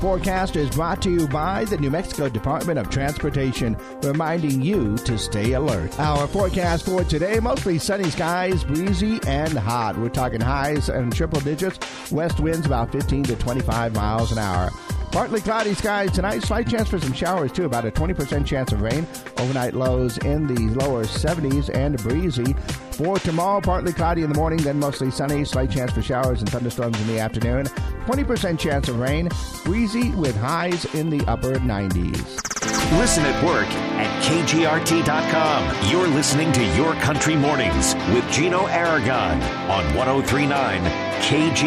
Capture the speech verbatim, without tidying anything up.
Forecast is brought to you by the New Mexico Department of Transportation, reminding you to stay alert. Our forecast for today, mostly sunny skies, breezy and hot. We're talking highs and triple digits. West winds about fifteen to twenty-five miles an hour. Partly cloudy skies tonight. Slight chance for some showers, too. About a twenty percent chance of rain. Overnight lows in the lower seventies and breezy. For tomorrow, partly cloudy in the morning, then mostly sunny. Slight chance for showers and thunderstorms in the afternoon. twenty percent chance of rain. Breezy with highs in the upper nineties. Listen at work at K G R T dot com. You're listening to Your Country Mornings with Gino Aragon on one oh three point nine K G R T.